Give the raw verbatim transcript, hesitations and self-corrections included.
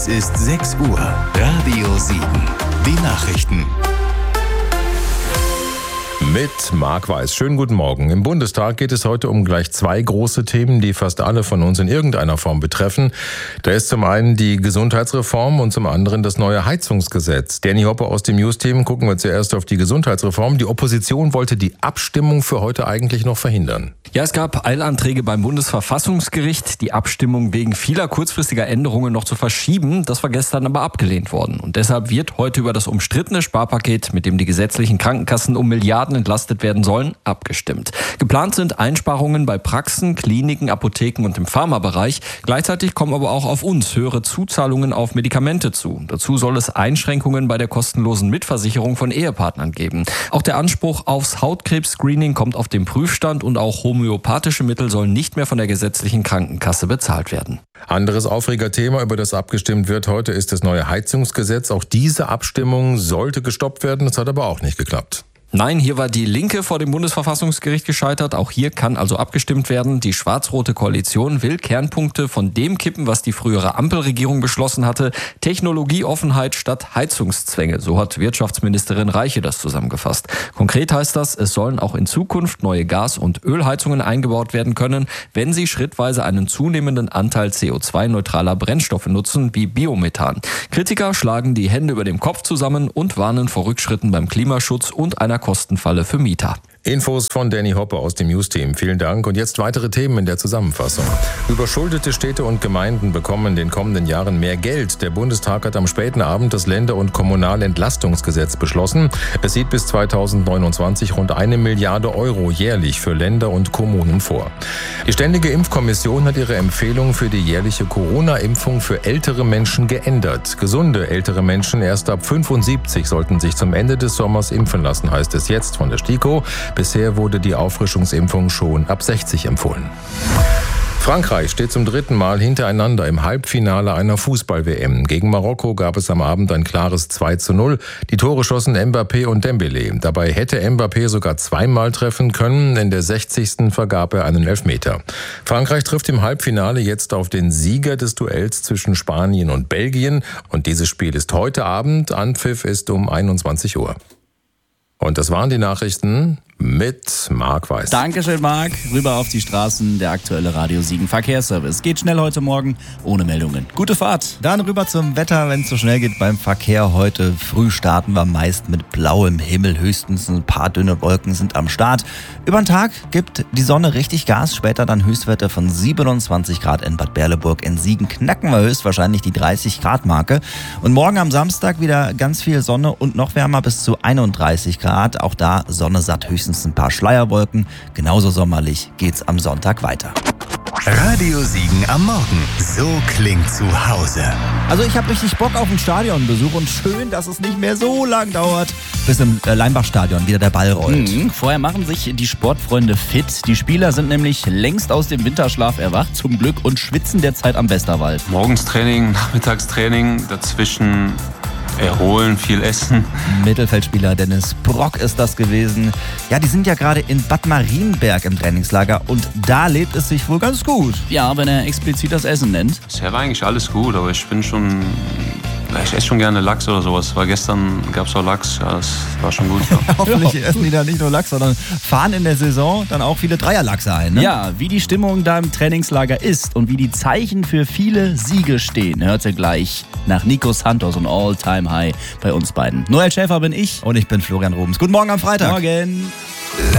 Es ist sechs Uhr. Radio sieben. Die Nachrichten. Mit Marc Weiß. Schönen guten Morgen. Im Bundestag geht es heute um gleich zwei große Themen, die fast alle von uns in irgendeiner Form betreffen. Da ist zum einen die Gesundheitsreform und zum anderen das neue Heizungsgesetz. Danny Hoppe aus dem News-Team. Gucken wir zuerst auf die Gesundheitsreform. Die Opposition wollte die Abstimmung für heute eigentlich noch verhindern. Ja, es gab Eilanträge beim Bundesverfassungsgericht, die Abstimmung wegen vieler kurzfristiger Änderungen noch zu verschieben. Das war gestern aber abgelehnt worden. Und deshalb wird heute über das umstrittene Sparpaket, mit dem die gesetzlichen Krankenkassen um Milliarden entlastet werden sollen, abgestimmt. Geplant sind Einsparungen bei Praxen, Kliniken, Apotheken und im Pharmabereich. Gleichzeitig kommen aber auch auf uns höhere Zuzahlungen auf Medikamente zu. Dazu soll es Einschränkungen bei der kostenlosen Mitversicherung von Ehepartnern geben. Auch der Anspruch aufs Hautkrebs-Screening kommt auf den Prüfstand und auch homöopathische Mittel sollen nicht mehr von der gesetzlichen Krankenkasse bezahlt werden. Anderes Aufregerthema, über das abgestimmt wird heute, ist das neue Heizungsgesetz. Auch diese Abstimmung sollte gestoppt werden, das hat aber auch nicht geklappt. Nein, hier war die Linke vor dem Bundesverfassungsgericht gescheitert. Auch hier kann also abgestimmt werden. Die schwarz-rote Koalition will Kernpunkte von dem kippen, was die frühere Ampelregierung beschlossen hatte. Technologieoffenheit statt Heizungszwänge. So hat Wirtschaftsministerin Reiche das zusammengefasst. Konkret heißt das, es sollen auch in Zukunft neue Gas- und Ölheizungen eingebaut werden können, wenn sie schrittweise einen zunehmenden Anteil C O zwei neutraler Brennstoffe nutzen, wie Biomethan. Kritiker schlagen die Hände über dem Kopf zusammen und warnen vor Rückschritten beim Klimaschutz und einer Kostenfalle für Mieter. Infos von Danny Hoppe aus dem News-Team. Vielen Dank. Und jetzt weitere Themen in der Zusammenfassung. Überschuldete Städte und Gemeinden bekommen in den kommenden Jahren mehr Geld. Der Bundestag hat am späten Abend das Länder- und Kommunalentlastungsgesetz beschlossen. Es sieht bis zweitausendneunundzwanzig rund eine Milliarde Euro jährlich für Länder und Kommunen vor. Die Ständige Impfkommission hat ihre Empfehlung für die jährliche Corona-Impfung für ältere Menschen geändert. Gesunde ältere Menschen erst ab fünfundsiebzig sollten sich zum Ende des Sommers impfen lassen, heißt es jetzt von der STIKO. Bisher wurde die Auffrischungsimpfung schon ab sechzig empfohlen. Frankreich steht zum dritten Mal hintereinander im Halbfinale einer Fußball-W M. Gegen Marokko gab es am Abend ein klares zwei zu null. Die Tore schossen Mbappé und Dembélé. Dabei hätte Mbappé sogar zweimal treffen können. In der sechzigsten vergab er einen Elfmeter. Frankreich trifft im Halbfinale jetzt auf den Sieger des Duells zwischen Spanien und Belgien. Und dieses Spiel ist heute Abend. Anpfiff ist um einundzwanzig Uhr. Und das waren die Nachrichten mit Marc Weiß. Dankeschön, Marc. Rüber auf die Straßen, der aktuelle Radio sieben Verkehrsservice. Geht schnell heute Morgen, ohne Meldungen. Gute Fahrt. Dann rüber zum Wetter, wenn es so schnell geht beim Verkehr. Heute früh starten wir meist mit blauem Himmel. Höchstens ein paar dünne Wolken sind am Start. Über den Tag gibt die Sonne richtig Gas. Später dann Höchstwerte von siebenundzwanzig Grad in Bad Berleburg. In Siegen knacken wir höchstwahrscheinlich die dreißig Grad Marke. Und morgen am Samstag wieder ganz viel Sonne und noch wärmer bis zu einunddreißig Grad. Auch da Sonne satt, höchstens ein paar Schleierwolken. Genauso sommerlich geht's am Sonntag weiter. Radio sieben am Morgen. So klingt zu Hause. Also ich habe richtig Bock auf einen Stadionbesuch und schön, dass es nicht mehr so lang dauert, bis im äh, Leimbach-Stadion wieder der Ball rollt. Mhm. Vorher machen sich die Sportfreunde fit. Die Spieler sind nämlich längst aus dem Winterschlaf erwacht, zum Glück, und schwitzen derzeit am Westerwald. Morgens Training, Nachmittagstraining, dazwischen erholen, viel essen. Mittelfeldspieler Dennis Brock ist das gewesen. Ja, die sind ja gerade in Bad Marienberg im Trainingslager und da lebt es sich wohl ganz gut. Ja, wenn er explizit das Essen nennt. Bisher war eigentlich alles gut, aber ich bin schon... Ich esse schon gerne Lachs oder sowas. War gestern gab es auch Lachs, ja, das war schon gut. Ja. Hoffentlich ja. Essen die da nicht nur Lachs, sondern fahren in der Saison dann auch viele Dreierlachse ein. Ne? Ja, wie die Stimmung da im Trainingslager ist und wie die Zeichen für viele Siege stehen, hört ihr gleich nach Nico Santos und All-Time High bei uns beiden. Noel Schäfer bin ich. Und ich bin Florian Robens. Guten Morgen am Freitag. Morgen.